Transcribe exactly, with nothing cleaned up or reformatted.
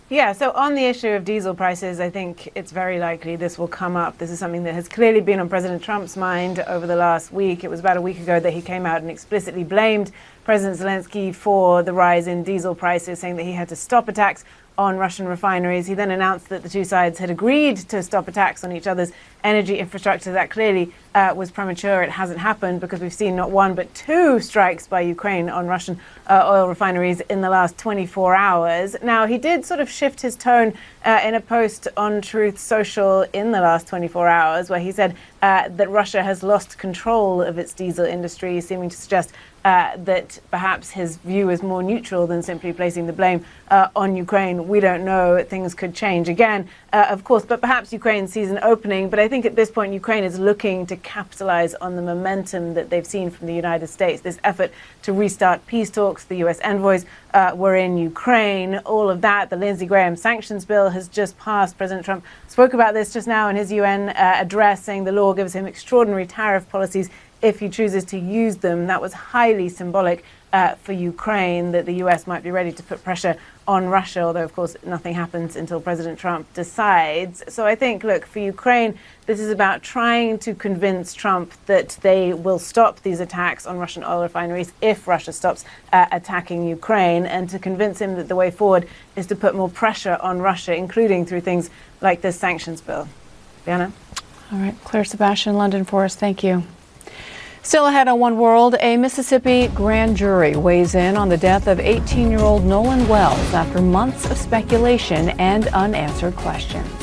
Yeah, so on the issue of diesel prices, I think it's very likely this will come up. This is something that has clearly been on President Trump's mind over the last week. It was about a week ago that he came out and explicitly blamed President Zelensky for the rise in diesel prices, saying that he had to stop attacks on Russian refineries. He then announced that the two sides had agreed to stop attacks on each other's energy infrastructure. That clearly uh, was premature. It hasn't happened because we've seen not one but two strikes by Ukraine on Russian uh, oil refineries in the last twenty-four hours. Now, he did sort of shift his tone uh, in a post on Truth Social in the last twenty-four hours, where he said uh, that Russia has lost control of its diesel industry, seeming to suggest Uh, that perhaps his view is more neutral than simply placing the blame uh, on Ukraine. We don't know. Things could change again, uh, of course, but perhaps Ukraine sees an opening. But I think at this point, Ukraine is looking to capitalize on the momentum that they've seen from the United States, this effort to restart peace talks. The U S envoys uh, were in Ukraine, all of that. The Lindsey Graham sanctions bill has just passed. President Trump spoke about this just now in his U N uh, address, saying the law gives him extraordinary tariff policies if he chooses to use them. That was highly symbolic uh, for Ukraine, that the U S might be ready to put pressure on Russia, although, of course, nothing happens until President Trump decides. So I think, look, for Ukraine, this is about trying to convince Trump that they will stop these attacks on Russian oil refineries if Russia stops uh, attacking Ukraine, and to convince him that the way forward is to put more pressure on Russia, including through things like this sanctions bill. Bianna? All right. Claire Sebastian, London for us. Thank you. Still ahead on One World, a Mississippi grand jury weighs in on the death of eighteen-year-old Nolan Wells after months of speculation and unanswered questions.